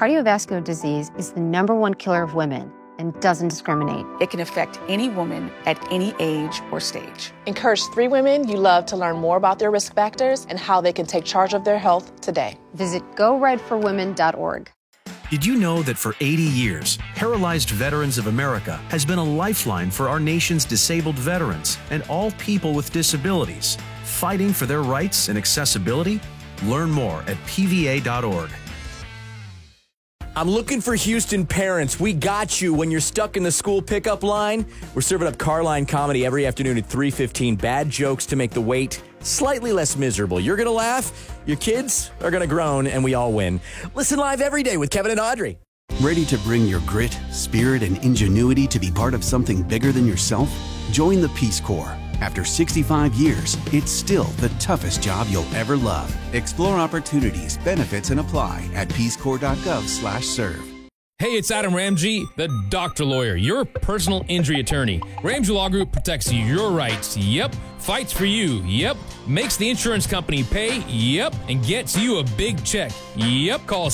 cardiovascular disease is the #1 killer of women and doesn't discriminate. It can affect any woman at any age or stage. Encourage 3 women you love to learn more about their risk factors and how they can take charge of their health today. Visit GoRideForWomen.org. Did you know that for 80 years, Paralyzed Veterans of America has been a lifeline for our nation's disabled veterans and all people with disabilities, fighting for their rights and accessibility? Learn more at PVA.org. I'm looking for Houston parents. We got you when you're stuck in the school pickup line. We're serving up Carline comedy every afternoon at 3:15. Bad jokes to make the wait slightly less miserable. You're going to laugh, your kids are going to groan, and we all win. Listen live every day with Kevin and Audrey. Ready to bring your grit, spirit, and ingenuity to be part of something bigger than yourself? Join the Peace Corps. After 65 years, it's still the toughest job you'll ever love. Explore opportunities, benefits, and apply at peacecorps.gov/serve. Hey, it's Adam Ramsey, the doctor lawyer, your personal injury attorney. Ramsey Law Group protects your rights. Yep. Fights for you. Yep. Makes the insurance company pay. Yep. And gets you a big check. Yep. Call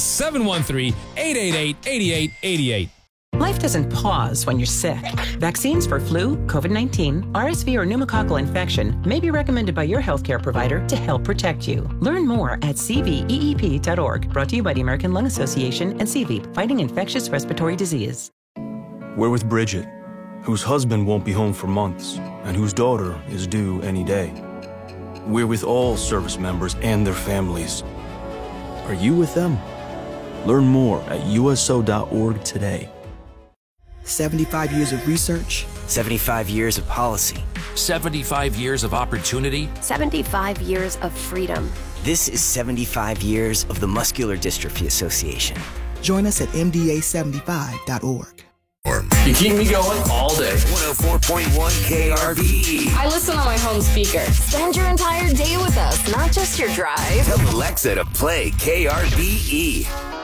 713-888-8888. Life doesn't pause when you're sick. Vaccines for flu, COVID-19, RSV, or pneumococcal infection may be recommended by your healthcare provider to help protect you. Learn more at cveep.org. Brought to you by the American Lung Association and CVEEP, fighting infectious respiratory disease. We're with Bridget, whose husband won't be home for months and whose daughter is due any day. We're with all service members and their families. Are you with them? Learn more at uso.org today. 75 years of research. 75 years of policy. 75 years of opportunity. 75 years of freedom. This is 75 years of the Muscular Dystrophy Association. Join us at mda75.org. You keep me going all day. 104.1 KRVE. I listen on my home speaker. Spend your entire day with us, not just your drive. Tell Alexa to play KRVE.